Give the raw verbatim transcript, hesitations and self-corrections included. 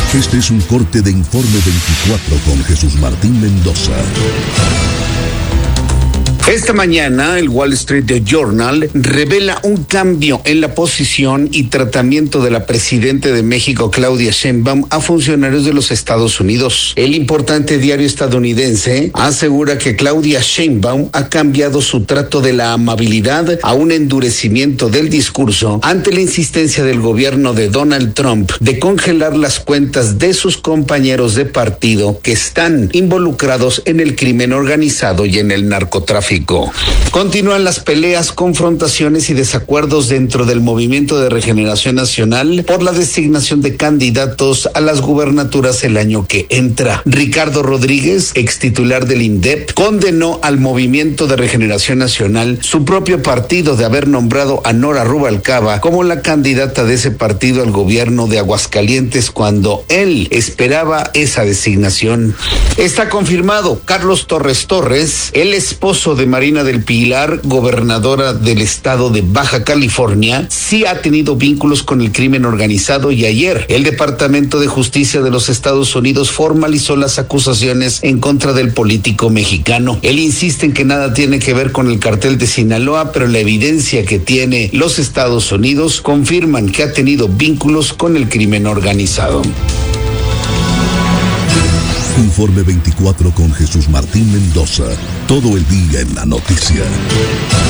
Este es un corte de Informe veinticuatro con Jesús Martín Mendoza. Esta mañana, el Wall Street Journal revela un cambio en la posición y tratamiento de la presidenta de México, Claudia Sheinbaum, a funcionarios de los Estados Unidos. El importante diario estadounidense asegura que Claudia Sheinbaum ha cambiado su trato de la amabilidad a un endurecimiento del discurso ante la insistencia del gobierno de Donald Trump de congelar las cuentas de sus compañeros de partido que están involucrados en el crimen organizado y en el narcotráfico. Continúan las peleas, confrontaciones y desacuerdos dentro del Movimiento de Regeneración Nacional por la designación de candidatos a las gubernaturas el año que entra. Ricardo Rodríguez, ex titular del INDEP, condenó al Movimiento de Regeneración Nacional, su propio partido, de haber nombrado a Nora Rubalcaba como la candidata de ese partido al gobierno de Aguascalientes cuando él esperaba esa designación. Está confirmado, Carlos Torres Torres, el esposo de Marina del Pilar, gobernadora del estado de Baja California, sí ha tenido vínculos con el crimen organizado y ayer el Departamento de Justicia de los Estados Unidos formalizó las acusaciones en contra del político mexicano. Él insiste en que nada tiene que ver con el cartel de Sinaloa, pero la evidencia que tiene los Estados Unidos confirman que ha tenido vínculos con el crimen organizado. Informe veinticuatro con Jesús Martín Mendoza. Todo el día en la noticia.